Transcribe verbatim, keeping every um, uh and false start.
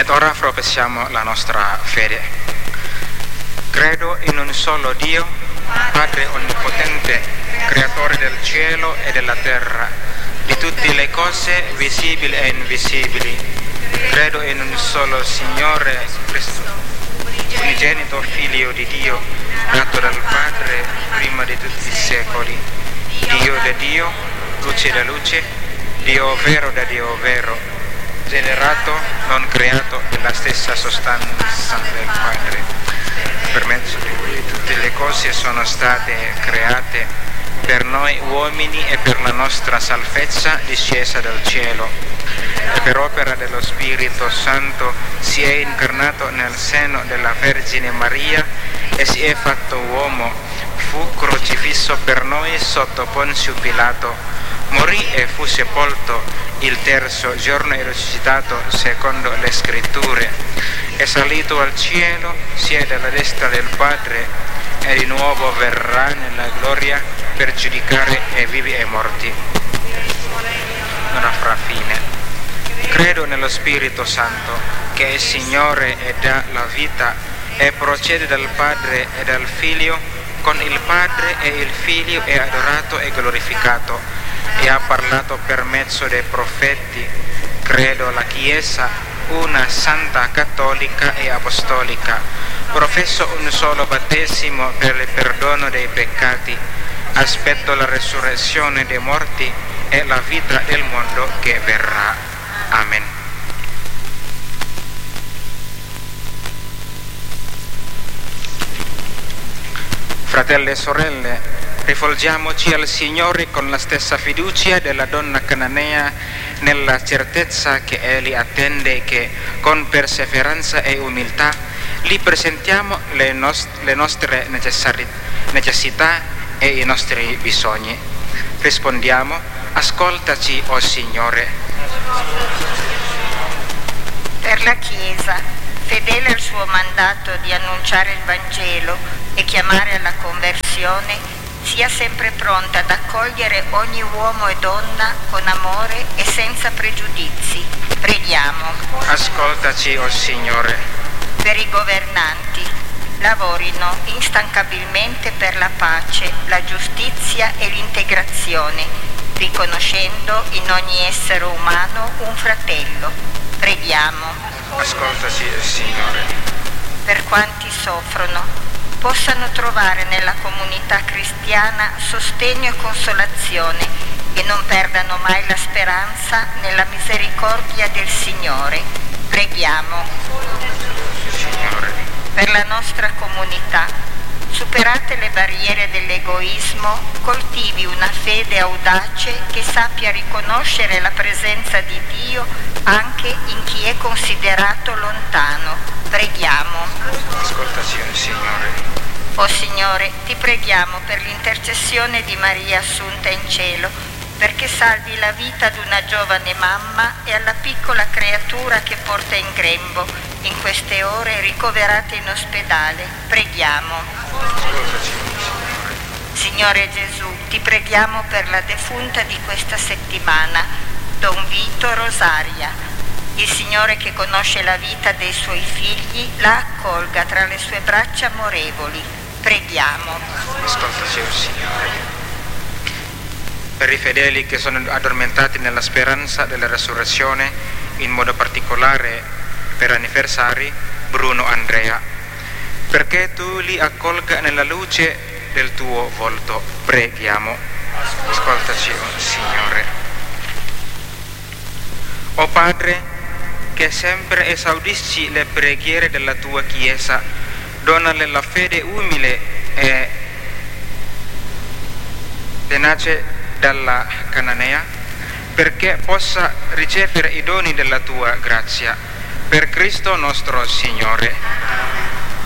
Ed ora professiamo la nostra fede. Credo in un solo Dio, Padre onnipotente, creatore del cielo e della terra, di tutte le cose visibili e invisibili. Credo in un solo Signore Cristo, unigenito Figlio di Dio, nato dal Padre prima di tutti i secoli, Dio da Dio, luce da luce, Dio vero da Dio vero, generato, non creato, della stessa sostanza del Padre, per mezzo di cui tutte le cose sono state create, per noi uomini e per la nostra salvezza discesa dal cielo, e per opera dello Spirito Santo si è incarnato nel seno della Vergine Maria e si è fatto uomo, fu crocifisso per noi sotto Ponzio Pilato, morì e fu sepolto, il terzo giorno è risuscitato secondo le Scritture, è salito al cielo, siede alla destra del Padre e di nuovo verrà nella gloria per giudicare i vivi e i morti. Non avrà fine. Credo nello Spirito Santo, che è Signore e dà la vita e procede dal Padre e dal Figlio, con il Padre e il Figlio è adorato e glorificato, e ha parlato per mezzo dei profeti. Credo la Chiesa, una santa cattolica e apostolica. Professo un solo battesimo per il perdono dei peccati. Aspetto la resurrezione dei morti e la vita del mondo che verrà. Amen. Fratelli e sorelle, rivolgiamoci al Signore con la stessa fiducia della donna cananea, nella certezza che Egli attende che con perseveranza e umiltà gli presentiamo le, nost- le nostre necessari- necessità e i nostri bisogni. Rispondiamo: ascoltaci, o Signore. Per la Chiesa, fedele al suo mandato di annunciare il Vangelo e chiamare alla conversione, sia sempre pronta ad accogliere ogni uomo e donna con amore e senza pregiudizi. Preghiamo. Ascoltaci, o Signore. Per i governanti, lavorino instancabilmente per la pace, la giustizia e l'integrazione, riconoscendo in ogni essere umano un fratello. Preghiamo. Ascoltaci, Signore. Per quanti soffrono, possano trovare nella comunità cristiana sostegno e consolazione e non perdano mai la speranza nella misericordia del Signore. Preghiamo. Signore. Per la nostra comunità, superate le barriere dell'egoismo, coltivi una fede audace che sappia riconoscere la presenza di Dio anche in chi è considerato lontano. Preghiamo. Ascoltaci, Signore. O Signore, ti preghiamo per l'intercessione di Maria Assunta in cielo, perché salvi la vita ad una giovane mamma e alla piccola creatura che porta in grembo, in queste ore ricoverate in ospedale. Preghiamo. Ascoltaci, Signore. Signore Gesù, ti preghiamo per la defunta di questa settimana, Don Vito Rosaria. Il Signore, che conosce la vita dei suoi figli, la accolga tra le sue braccia amorevoli. Preghiamo. Ascoltaci, Signore. Per i fedeli che sono addormentati nella speranza della resurrezione, in modo particolare per anniversari, Bruno Andrea, perché tu li accolga nella luce del tuo volto. Preghiamo. Ascoltaci, Signore. O Padre, che sempre esaudisci le preghiere della tua Chiesa, donale la fede umile e tenace dalla cananea, perché possa ricevere i doni della tua grazia. Per Cristo nostro Signore.